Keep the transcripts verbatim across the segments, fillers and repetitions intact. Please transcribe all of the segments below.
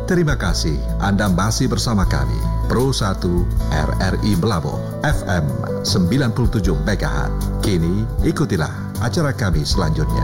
Terima kasih Anda masih bersama kami Pro satu R R I Melabuh F M sembilan puluh tujuh megahertz. Kini ikutilah acara kami selanjutnya.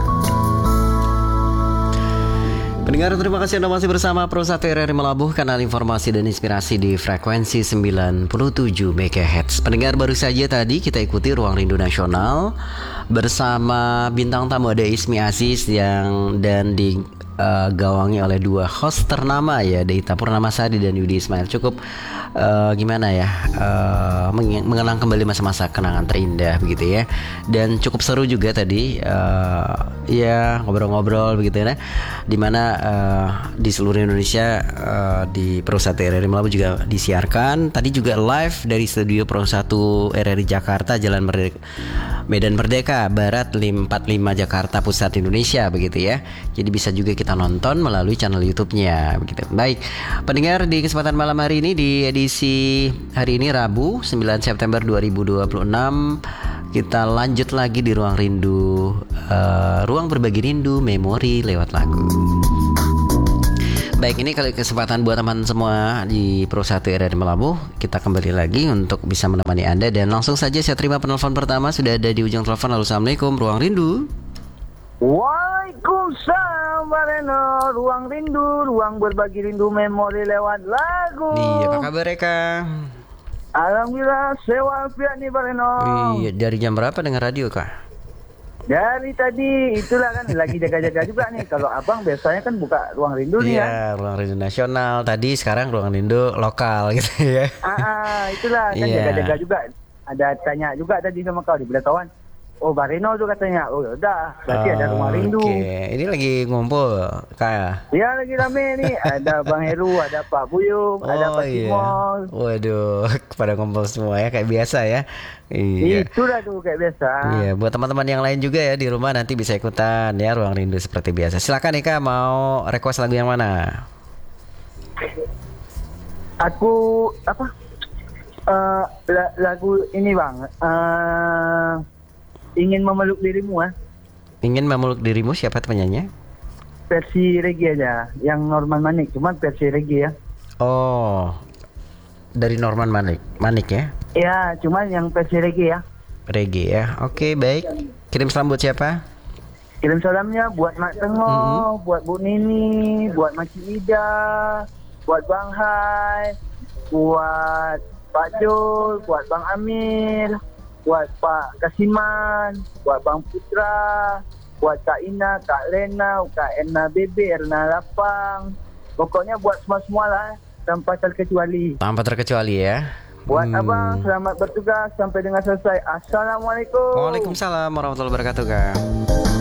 Pendengar, terima kasih Anda masih bersama Pro satu R R I Melabuh, kanal informasi dan inspirasi di frekuensi sembilan puluh tujuh megahertz. Pendengar, baru saja tadi kita ikuti Ruang Rindu Nasional bersama bintang tamu ada Ismi Aziz yang dan di uh, gawangi oleh dua host ternama ya, Deita Purnamasari dan Yudi Ismail. Cukup uh, gimana ya, uh, meng- mengenang kembali masa-masa kenangan terindah begitu ya. Dan cukup seru juga tadi uh, ya ngobrol-ngobrol begitu ya, dimana uh, di seluruh Indonesia uh, di Pro satu R R I Melabuh juga disiarkan. Tadi juga live dari studio Pro satu R R I Jakarta, Jalan Merdeka, Medan Merdeka Barat empat puluh lima Jakarta Pusat Indonesia begitu ya. Jadi bisa juga kita nonton melalui channel YouTube-nya begitu. Baik, pendengar, di kesempatan malam hari ini di edisi hari ini Rabu sembilan September dua ribu dua puluh enam kita lanjut lagi di Ruang Rindu, uh, ruang berbagi rindu memori lewat lagu. Baik, ini kali kesempatan buat teman semua di Pro satu R R I Melabuh. Kita kembali lagi untuk bisa menemani Anda. Dan langsung saja saya terima penelpon pertama. Sudah ada di ujung telepon. Halo, Assalamualaikum, Ruang Rindu. Waalaikumsalam, Pak Reno. Ruang Rindu, ruang berbagi rindu memori lewat lagu. Iya, apa kabar Eka? Alhamdulillah, sewa walafiat nih, Pak Reno. Iya, dari jam berapa dengar radio Kak? Dari tadi, itulah kan lagi jaga-jaga juga nih. Kalau abang biasanya kan buka Ruang Rindu nih ya. Iya, Ruang Rindu Nasional. Tadi sekarang Ruang Rindu lokal gitu ya. Ah, ah itulah kan Iya. jaga-jaga juga. Ada tanya juga tadi sama kau di Belakang. Oh, Pak Reno tuh katanya. Oh, yaudah, berarti Oh, ada Ruang Rindu. Oke, ini lagi ngumpul Kak. Ya, lagi rame nih. Ada Bang Heru, ada Pak Buyung, ada Pak iya. Simon. Waduh, pada ngumpul semua ya kayak biasa ya. Iya. Itulah tuh kayak biasa. Iya, buat teman-teman yang lain juga ya di rumah nanti bisa ikutan ya Ruang Rindu seperti biasa. Silakan Eka, mau request lagu yang mana? Aku apa? Uh, lagu ini bang. Uh, ingin memeluk dirimu ah. Ingin memeluk dirimu, siapa penyanyi? Versi reggae aja, yang Norman Manik, cuman versi reggae ya. Oh, dari Norman Manik, Manik ya? Ya, cuman yang versi reggae ya. Reggae ya. Oke, baik. Kirim salam buat siapa? Kirim salamnya buat Mak Tengo, mm-hmm. buat Bu Nini, buat Makcik Ida, buat Bang Hai, buat Pak Jul, buat Bang Amir, buat Pak Kasiman, buat Bang Putra, buat Kak Ina, Kak Lena, Kak Erna Bebe, Erna Lapang. Pokoknya buat semua-semua lah, tanpa terkecuali. Tanpa terkecuali ya. Buat hmm. abang, selamat bertugas sampai dengan selesai. Assalamualaikum. Waalaikumsalam warahmatullahi wabarakatuh Kak.